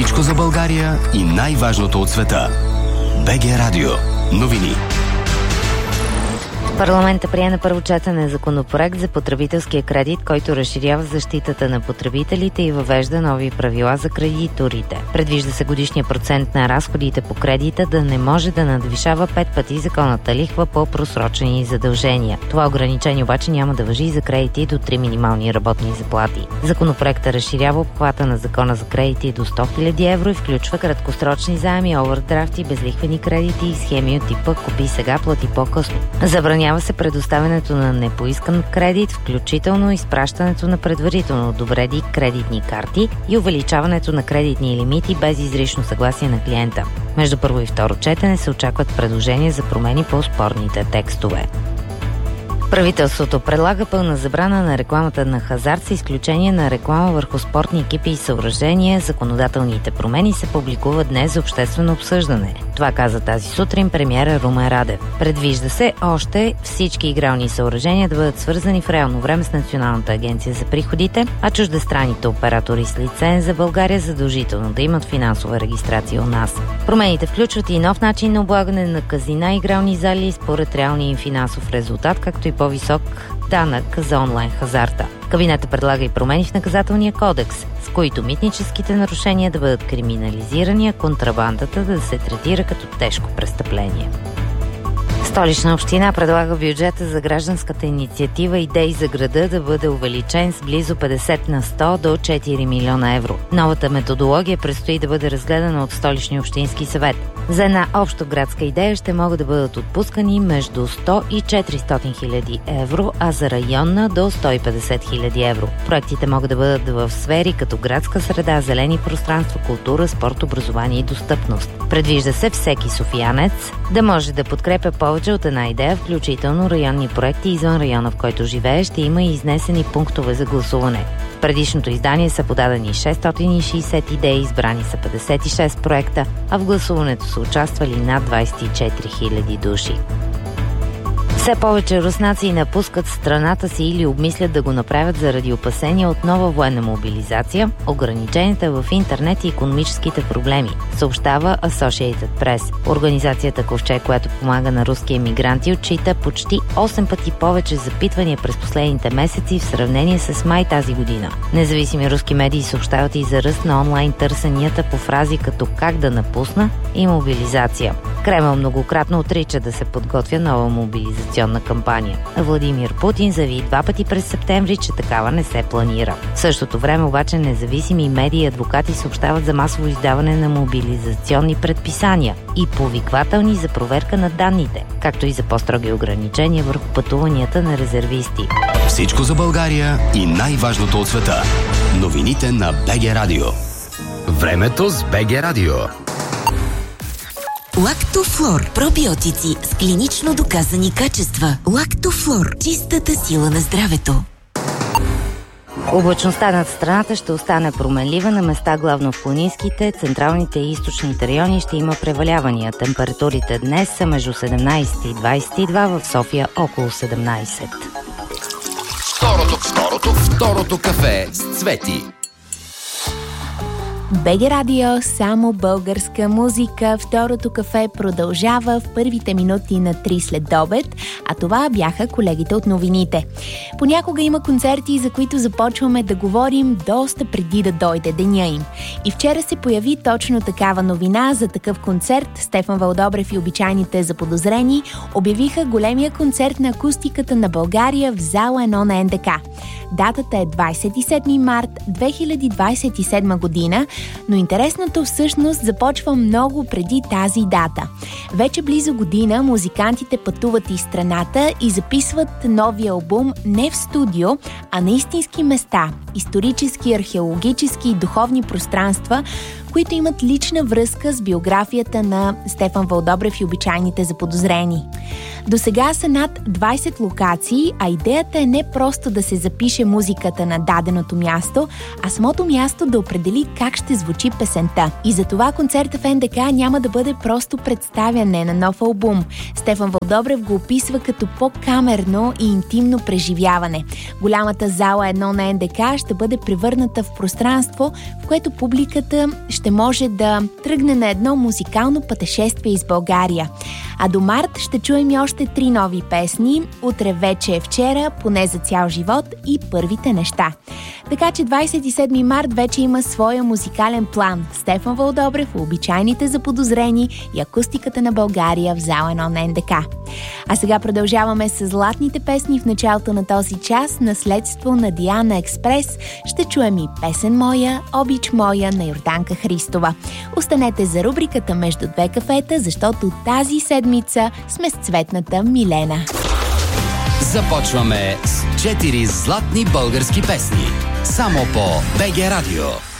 Всичко за България и най-важното от света. БГ Радио. Новини. Парламента прие на първо четене законопроект за потребителския кредит, който разширява защитата на потребителите и въвежда нови правила за кредиторите. Предвижда се годишния процент на разходите по кредита да не може да надвишава 5 пъти законната лихва по просрочени задължения. Това ограничение обаче няма да важи и за кредити до 3 минимални работни заплати. Законопроектът разширява обхвата на закона за кредити до 100 000 евро и включва краткосрочни заеми, овърдрафти, безлихвени кредити и схеми от типа "купи сега, плати по-късно". Забранява се предоставянето на непоискан кредит, включително изпращането на предварително одобрени кредитни карти и увеличаването на кредитни лимити без изрично съгласие на клиента. Между първо и второ четене се очакват предложения за промени по спорните текстове. Правителството предлага пълна забрана на рекламата на хазарт с изключение на реклама върху спортни екипи и съоръжения. Законодателните промени се публикуват днес за обществено обсъждане. Това каза тази сутрин премиера Румен Радев. Предвижда се още всички игрални съоръжения да бъдат свързани в реално време с Националната агенция за приходите, а чуждестранните оператори с лиценз за България задължително да имат финансова регистрация у нас. Промените включват и нов начин на облагане на казина и игрални зали според реалния им финансов резултат, както и по-висок данък за онлайн хазарта. Кабинетът предлага и промени в наказателния кодекс, с които митническите нарушения да бъдат криминализирани, а контрабандата да се третира като тежко престъпление. Столична община предлага бюджета за гражданската инициатива "Идеи за града" да бъде увеличен с близо 50 на 100 до 4 милиона евро. Новата методология предстои да бъде разгледана от Столичния общински съвет. За една общоградска идея ще могат да бъдат отпускани между 100 и 400 хиляди евро, а за районна до 150 хиляди евро. Проектите могат да бъдат в сфери като градска среда, зелени пространства, култура, спорт, образование и достъпност. Предвижда се всеки софиянец да може да подкрепя повече от една идея, включително районни проекти извън района, в който живее. Ще има и изнесени пунктове за гласуване. В предишното издание са подадени 660 идеи, избрани са 56 проекта, а в гласуването са участвали над 24 000 души. Все повече руснаци напускат страната си или обмислят да го направят заради опасения от нова военна мобилизация, ограниченията в интернет и икономическите проблеми, съобщава Associated Press. Организацията Ковчег, която помага на руски емигранти, отчита почти 8 пъти повече запитвания през последните месеци в сравнение с май тази година. Независими руски медии съобщават и за ръст на онлайн търсенията по фрази като "как да напусна" и "мобилизация". Кремъл многократно отрича да се подготвя нова мобилизационна кампания. Владимир Путин заяви 2 пъти през септември, че такава не се планира. В същото време обаче независими медии и адвокати съобщават за масово издаване на мобилизационни предписания и повиквателни за проверка на данните, както и за по-строги ограничения върху пътуванията на резервисти. Всичко за България и най-важното от света. Новините на БГ Радио. Времето с БГ Радио. Лактофлор. Пробиотици с клинично доказани качества. Лактофлор. Чистата сила на здравето. Облачността над страната ще остане променлива. На места главно в планинските, централните и източните райони ще има превалявания. Температурите днес са между 17 и 22, в София около 17. Второто кафе с Цвети. БГ Радио, само българска музика. Второто кафе продължава в първите минути на 3 след обед, а това бяха колегите от новините. Понякога има концерти, за които започваме да говорим доста преди да дойде деня им. И вчера се появи точно такава новина за такъв концерт. Стефан Вълдобрев и обичайните заподозрени обявиха големия концерт на акустиката на България в зала 1 на НДК. Датата е 27 март 2027 година, но интересното всъщност започва много преди тази дата. Вече близо година музикантите пътуват из страната и записват новия албум не в студио, а на истински места, исторически, археологически и духовни пространства, които имат лична връзка с биографията на Стефан Вълдобрев и обичайните заподозрени. До сега са над 20 локации, а идеята е не просто да се запише музиката на даденото място, а самото място да определи как ще звучи песента. И затова концерта в НДК няма да бъде просто представяне на нов албум. Стефан Вълдобрев го описва като по-камерно и интимно преживяване. Голямата зала 1 на НДК ще бъде превърната в пространство, в което публиката ще ще може да тръгне на едно музикално пътешествие из България. А до март ще чуем и още 3 нови песни. Утре вече е вчера, поне за цял живот и първите неща. Така че 27 март вече има своя музикален план. Стефан Вълдобрев, обичайните заподозрени и акустиката на България в зала 1 на НДК. А сега продължаваме с златните песни в началото на този час. Наследство на Диана Експрес. Ще чуем и Песен моя, Обич моя на Йорданка Христова. Останете за рубриката Между две кафета, защото тази седмица сме с цветната Милена. Започваме с 4 златни български песни. Само по БГ Радио.